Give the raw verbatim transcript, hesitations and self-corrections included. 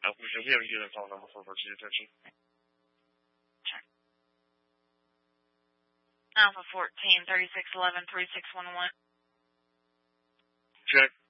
Uh, we can hear you the phone number for emergency detection. Check. Alpha fourteen, thirty-six eleven, three six one one. Check.